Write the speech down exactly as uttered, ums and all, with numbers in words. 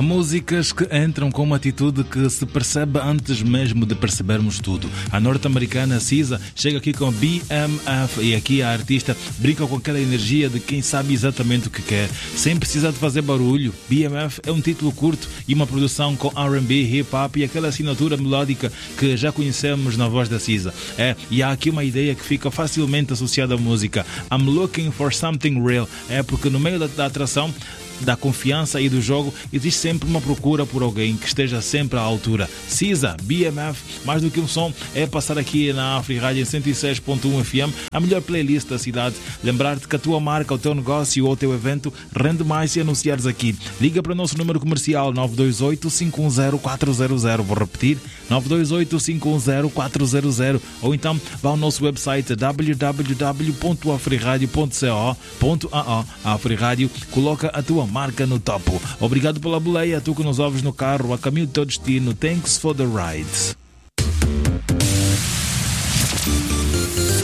Há músicas que entram com uma atitude que se percebe antes mesmo de percebermos tudo. A norte-americana Cisa chega aqui com B M F e aqui a artista brinca com aquela energia de quem sabe exatamente o que quer, sem precisar de fazer barulho. B M F é um título curto e uma produção com R and B, hip-hop e aquela assinatura melódica que já conhecemos na voz da Cisa. É, e há aqui uma ideia que fica facilmente associada à música. I'm looking for something real. É porque no meio da, da atração, da confiança e do jogo, existe sempre uma procura por alguém que esteja sempre à altura. Cisa, B M F, mais do que um som, é passar aqui na Afrirádio em cento e seis ponto um F M, a melhor playlist da cidade. Lembrar-te que a tua marca, o teu negócio ou o teu evento rende mais se anunciares aqui. Liga para o nosso número comercial nove dois oito, cinco um zero, quatro zero zero. Vou repetir, nove dois oito, cinco um zero, quatro zero zero. Ou então vá ao nosso website w w w ponto afriradio ponto co ponto a o. A Afrirádio coloca a tua marca no topo. Obrigado pela boleia, tu que nos ouves no carro, a caminho do teu destino. Thanks for the ride.